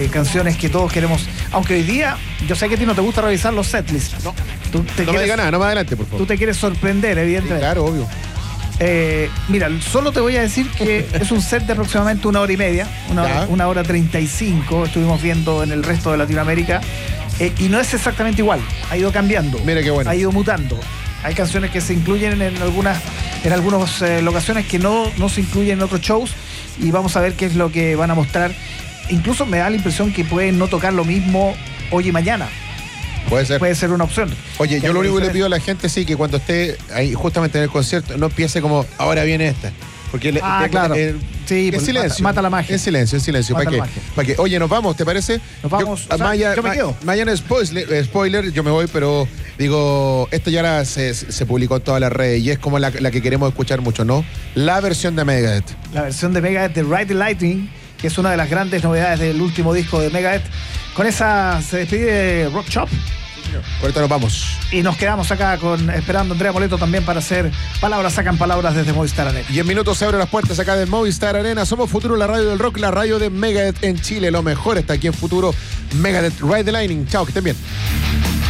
canciones que todos queremos. Aunque hoy día, yo sé que a ti no te gusta revisar los setlists. No, no me diga nada, no más adelante, por favor. Tú te quieres sorprender, evidentemente. Sí, claro, obvio. Mira, solo te voy a decir que es un set de aproximadamente 1 hora y media, una hora 35, estuvimos viendo en el resto de Latinoamérica, y no es exactamente igual, ha ido cambiando. Mira qué bueno. Ha ido mutando. Hay canciones que se incluyen en algunas locaciones que no se incluyen en otros shows, y vamos a ver qué es lo que van a mostrar. Incluso me da la impresión que pueden no tocar lo mismo hoy y mañana. Puede ser una opción. Oye, yo lo único que le pido a la gente, sí, que cuando esté ahí justamente en el concierto, no empiece como, ahora viene esta. Porque claro. Sí, en silencio. Mata la magia. En silencio. ¿Para qué? Oye, nos vamos, ¿te parece? Nos vamos. Yo me quedo. Mañana spoiler, yo me voy, pero digo, esto ya se publicó en todas las redes y es como la que queremos escuchar mucho, ¿no? La versión de Megadeth. La versión de Megadeth de Ride the Lightning, que es una de las grandes novedades del último disco de Megadeth. Con esa se despide Rock Shop. Ahorita nos vamos. Y nos quedamos acá esperando a Andrea Moleto también para hacer Palabras Sacan Palabras desde Movistar Arena. Y en minutos se abren las puertas acá del Movistar Arena. Somos Futuro, la radio del rock, la radio de Megadeth en Chile. Lo mejor está aquí en Futuro. Megadeth, Ride the Lightning. Chao, que estén bien.